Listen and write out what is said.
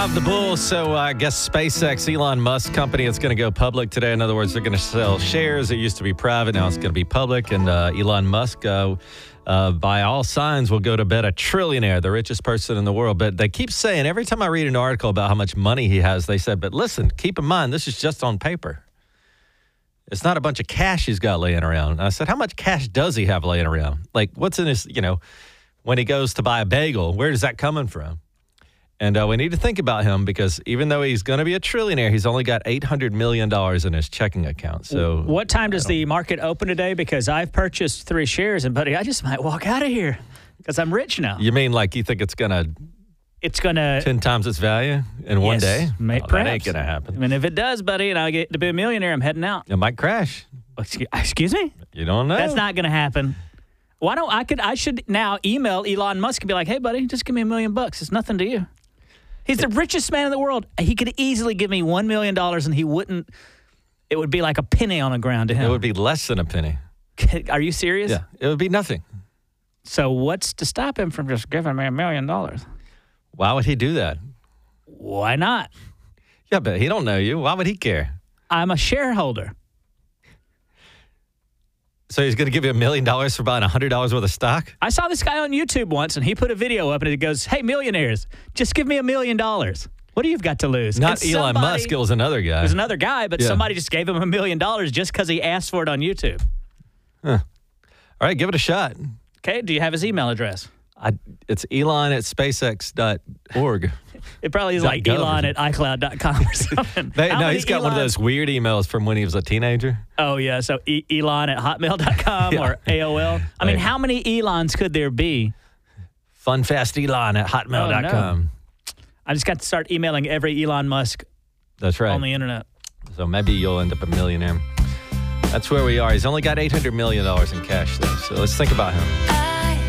Rob the Bull. So I guess SpaceX, Elon Musk company, is going to go public today. In other words, they're going to sell shares. It used to be private. Now it's going to be public. And Elon Musk, by all signs, will go to bed a trillionaire, the richest person in the world. But they keep saying, every time I read an article about how much money he has, they said, but listen, keep in mind, this is just on paper. It's not a bunch of cash he's got laying around. And I said, how much cash does he have laying around? Like, what's in his, when he goes to buy a bagel, where is that coming from? And we need to think about him because even though he's going to be a trillionaire, he's only got $800 million in his checking account. So, what time does the market open today? Because I've purchased 3 shares, and buddy, I just might walk out of here because I'm rich now. You mean like you think it's going to 10 times its value in one day? Perhaps. That ain't going to happen. I mean, if it does, buddy, and I get to be a millionaire, I'm heading out. It might crash. Excuse me? You don't know. That's not going to happen. Why don't I should now email Elon Musk and be like, hey, buddy, just give me $1 million. It's nothing to you. He's the richest man in the world. He could easily give me $1 million and he wouldn't. It would be like a penny on the ground to him. It would be less than a penny. Are you serious? Yeah, it would be nothing. So what's to stop him from just giving me $1 million? Why would he do that? Why not? Yeah, but he don't know you. Why would he care? I'm a shareholder. So he's going to give you $1 million for buying $100 worth of stock? I saw this guy on YouTube once, and he put a video up, and it goes, hey, millionaires, just give me $1 million. What do you've got to lose? Not Elon Musk. It was another guy. It was another guy, but somebody just gave him $1 million just because he asked for it on YouTube. Huh. All right, give it a shot. Okay, do you have his email address? It's elon@spacex.org. It probably is like elon@icloud.com or something. He's got one of those weird emails from when he was a teenager. Oh, yeah. So elon@hotmail.com or AOL. I mean, how many Elons could there be? Funfastelon@hotmail.com. Oh, no. I just got to start emailing every Elon Musk That's right. on the internet. So maybe you'll end up a millionaire. That's where we are. He's only got $800 million in cash, though. So let's think about him.